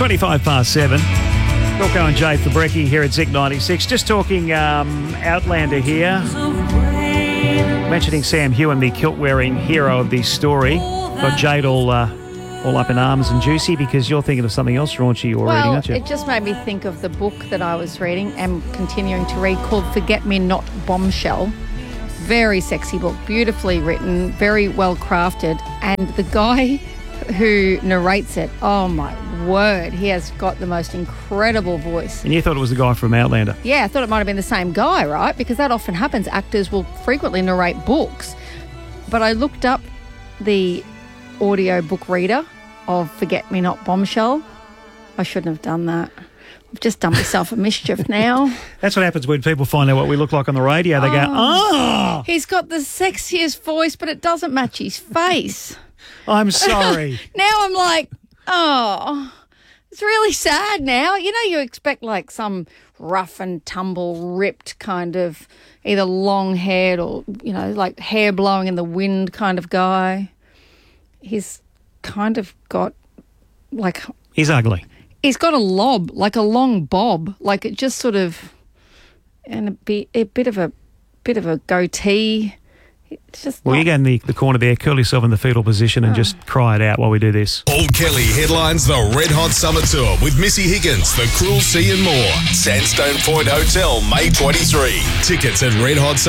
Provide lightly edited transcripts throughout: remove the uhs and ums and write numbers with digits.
25 past 7. Wilco and Jay for Brekkie here at Zik 96. Just talking Outlander here. Mentioning Sam Hewen, the kilt-wearing hero of this story. Got Jade all up in arms and juicy because you're thinking of something else raunchy you're reading, aren't you? It just made me think of the book that I was reading and continuing to read called Forget Me Not Bombshell. Very sexy book, beautifully written, very well crafted. And the guy who narrates it, oh my word, he has got the most incredible voice. And you thought it was the guy from Outlander? Yeah, I thought it might have been the same guy, right? Because that often happens. Actors will frequently narrate books. But I looked up the audio book reader of Forget Me Not Bombshell. I shouldn't have done that. I've just done myself a mischief now. That's what happens when people find out what we look like on the radio. They go, oh! He's got the sexiest voice, but it doesn't match his face. I'm sorry. Now I'm like, oh, it's really sad now. You know, you expect like some rough and tumble, ripped kind of either long-haired or, you know, like hair blowing in the wind kind of guy. He's kind of got like... He's ugly. He's got a lob, like a long bob, like it just sort of... And a bit of a goatee. It's just well, you get in the corner there, curl yourself in the fetal position and just cry it out while we do this. Paul Kelly headlines the Red Hot Summer Tour with Missy Higgins, The Cruel Sea and more. Sandstone Point Hotel, May 23. Tickets at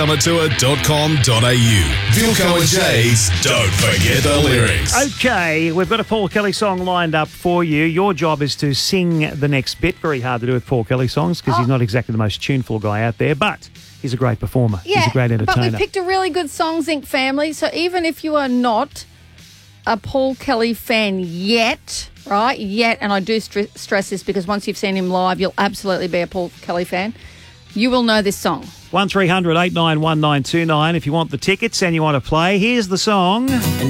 redhotsummertour.com.au. Vilco and Jay's Don't Forget the Lyrics. Okay, we've got a Paul Kelly song lined up for you. Your job is to sing the next bit. Very hard to do with Paul Kelly songs because he's not exactly the most tuneful guy out there, but... he's a great performer. Yeah, he's a great entertainer. But we picked a really good Song Zinc family. So even if you are not a Paul Kelly fan yet, right? Yet, and I do stress this because once you've seen him live, you'll absolutely be a Paul Kelly fan. You will know this song. 1300 891929 if you want the tickets and you want to play. Here's the song.